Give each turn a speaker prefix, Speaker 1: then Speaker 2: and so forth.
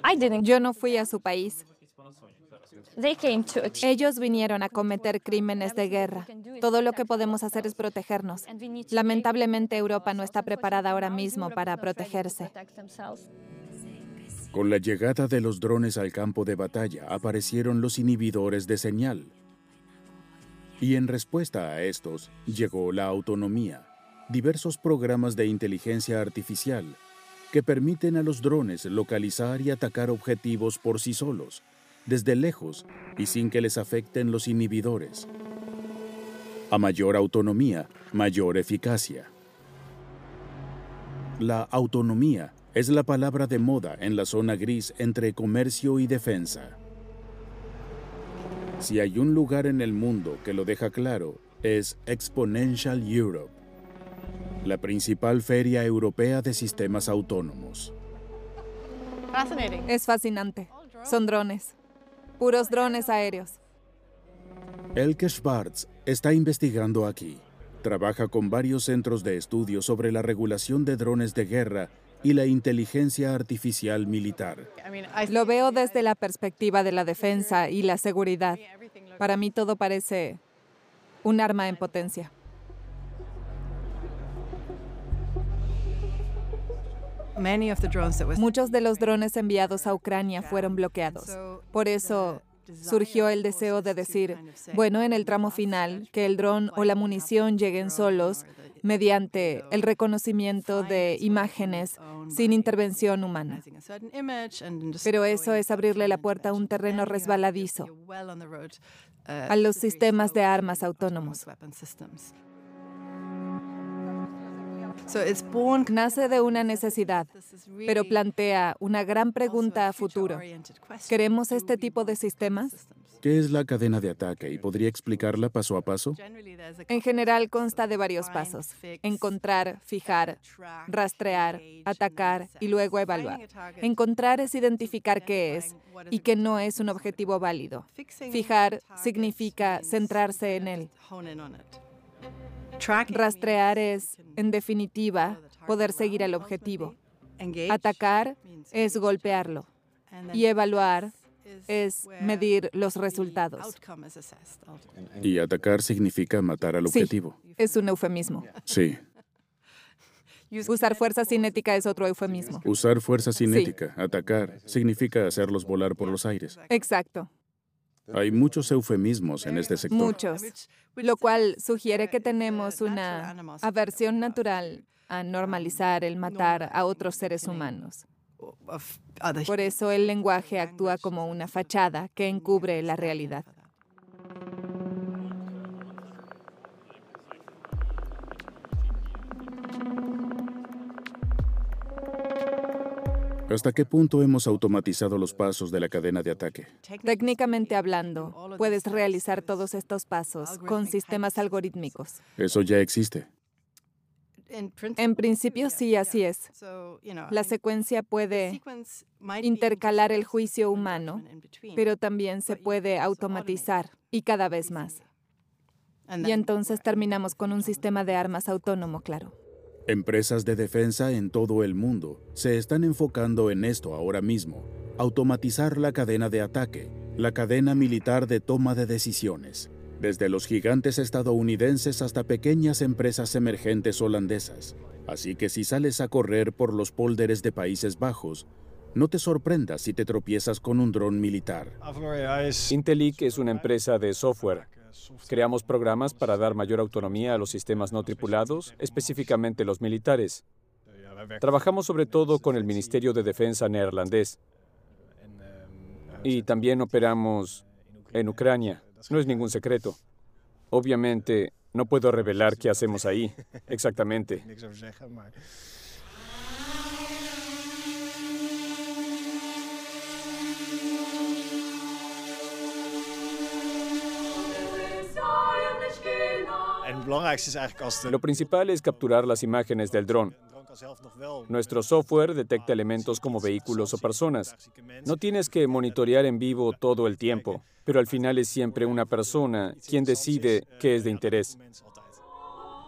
Speaker 1: Yo no fui a su país. Ellos vinieron a cometer crímenes de guerra. Todo lo que podemos hacer es protegernos. Lamentablemente, Europa no está preparada ahora mismo para protegerse.
Speaker 2: Con la llegada de los drones al campo de batalla, aparecieron los inhibidores de señal. Y en respuesta a estos, llegó la autonomía, diversos programas de inteligencia artificial que permiten a los drones localizar y atacar objetivos por sí solos, desde lejos y sin que les afecten los inhibidores. A mayor autonomía, mayor eficacia. La autonomía es la palabra de moda en la zona gris entre comercio y defensa. Si hay un lugar en el mundo que lo deja claro, es Exponential Europe, la principal feria europea de sistemas autónomos.
Speaker 1: Es fascinante. Son drones. Puros drones aéreos.
Speaker 2: Elke Schwartz está investigando aquí. Trabaja con varios centros de estudio sobre la regulación de drones de guerra y la inteligencia artificial militar.
Speaker 1: Lo veo desde la perspectiva de la defensa y la seguridad. Para mí todo parece un arma en potencia. Muchos de los drones enviados a Ucrania fueron bloqueados. Por eso surgió el deseo de decir, bueno, en el tramo final, que el dron o la munición lleguen solos mediante el reconocimiento de imágenes sin intervención humana. Pero eso es abrirle la puerta a un terreno resbaladizo, a los sistemas de armas autónomos. Nace de una necesidad, pero plantea una gran pregunta a futuro. ¿Queremos este tipo de sistemas?
Speaker 2: ¿Qué es la cadena de ataque y podría explicarla paso a paso?
Speaker 1: En general consta de varios pasos: encontrar, fijar, rastrear, atacar y luego evaluar. Encontrar es identificar qué es y que no es un objetivo válido. Fijar significa centrarse en él. Rastrear es, en definitiva, poder seguir al objetivo. Atacar es golpearlo. Y evaluar es medir los resultados.
Speaker 2: Y atacar significa matar al objetivo.
Speaker 1: Sí, es un eufemismo.
Speaker 2: Sí.
Speaker 1: Usar fuerza cinética es otro eufemismo.
Speaker 2: Usar fuerza cinética, atacar, significa hacerlos volar por los aires.
Speaker 1: Exacto.
Speaker 2: Hay muchos eufemismos en este sector.
Speaker 1: Muchos, lo cual sugiere que tenemos una aversión natural a normalizar el matar a otros seres humanos. Por eso el lenguaje actúa como una fachada que encubre la realidad.
Speaker 2: ¿Hasta qué punto hemos automatizado los pasos de la cadena de ataque?
Speaker 1: Técnicamente hablando, puedes realizar todos estos pasos con sistemas algorítmicos.
Speaker 2: Eso ya existe.
Speaker 1: En principio sí, así es. La secuencia puede intercalar el juicio humano, pero también se puede automatizar y cada vez más. Y entonces terminamos con un sistema de armas autónomo, claro.
Speaker 2: Empresas de defensa en todo el mundo se están enfocando en esto ahora mismo: automatizar la cadena de ataque, la cadena militar de toma de decisiones, desde los gigantes estadounidenses hasta pequeñas empresas emergentes holandesas. Así que si sales a correr por los pólders de Países Bajos, no te sorprendas si te tropiezas con un dron militar.
Speaker 3: Intelic es una empresa de software. Creamos programas para dar mayor autonomía a los sistemas no tripulados, específicamente los militares. Trabajamos sobre todo con el Ministerio de Defensa neerlandés. Y también operamos en Ucrania. No es ningún secreto. Obviamente, no puedo revelar qué hacemos ahí. Exactamente. Lo principal es capturar las imágenes del dron. Nuestro software detecta elementos como vehículos o personas. No tienes que monitorear en vivo todo el tiempo, pero al final es siempre una persona quien decide qué es de interés.